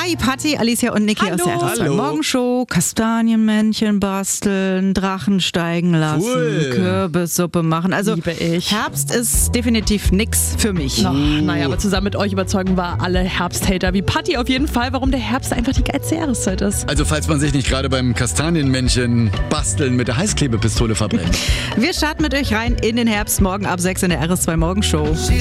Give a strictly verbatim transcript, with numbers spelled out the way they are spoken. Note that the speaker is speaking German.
Hi, Patti, Alicia und Niki aus der R T L zwei Morgenshow. Kastanienmännchen basteln, Drachen steigen lassen, Cool. Kürbissuppe machen. Also Liebe ich. Herbst ist definitiv nix für mich. Oh, naja, aber zusammen mit euch überzeugen wir alle Herbsthater wie Patti auf jeden Fall, warum der Herbst einfach die geilste Jahreszeit ist. Also falls man sich nicht gerade beim Kastanienmännchen basteln mit der Heißklebepistole verbrennt. Wir starten mit euch rein in den Herbst, morgen ab sechs in der R S zwei Morgenshow.